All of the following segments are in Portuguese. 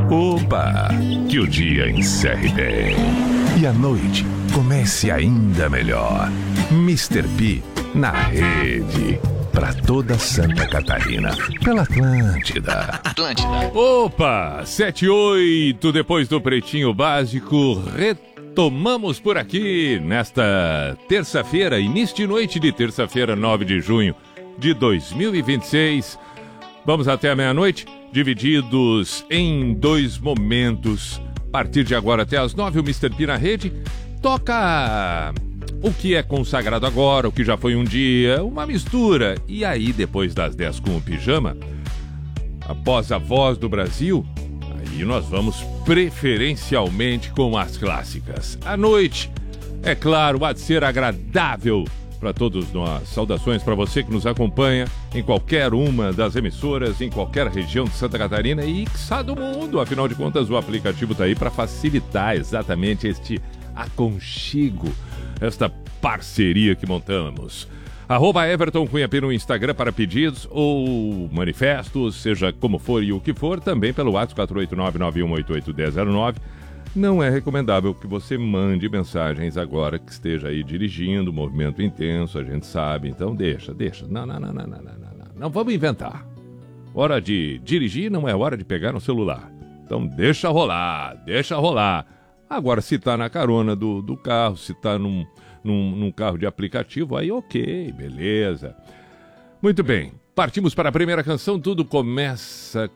Opa! Que o dia encerre bem e a noite comece ainda melhor. Mr. P na rede para toda Santa Catarina pela Atlântida. Opa! 7:08 depois do Pretinho Básico. Retomamos por aqui nesta terça-feira, início de noite de terça-feira, 9 de junho de 2026. Vamos até a meia-noite, divididos em dois momentos. A partir de agora até as 9, o Mr. P na rede toca o que é consagrado agora, o que já foi um dia, uma mistura. E aí, depois das 10 com o Pijama, após a Voz do Brasil, aí nós vamos preferencialmente com as clássicas. À noite, é claro, há de ser agradável para todos nós. Saudações para você que nos acompanha em qualquer uma das emissoras, em qualquer região de Santa Catarina e quiçá do mundo. Afinal de contas, o aplicativo está aí para facilitar exatamente este aconchego, esta parceria que montamos. @Everton Cunha P no Instagram para pedidos ou manifestos, seja como for e o que for, também pelo WhatsApp 489-9188-1009. Não é recomendável que você mande mensagens agora que esteja aí dirigindo, movimento intenso, a gente sabe, então deixa. Não vamos inventar. Hora de dirigir não é hora de pegar no celular. Então deixa rolar. Agora, se tá na carona do carro, se tá num carro de aplicativo, aí ok, beleza. Muito bem, partimos para a primeira canção. Tudo começa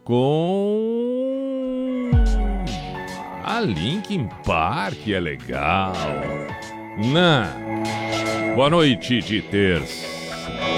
com a Linkin Park, é legal. Boa noite de terça.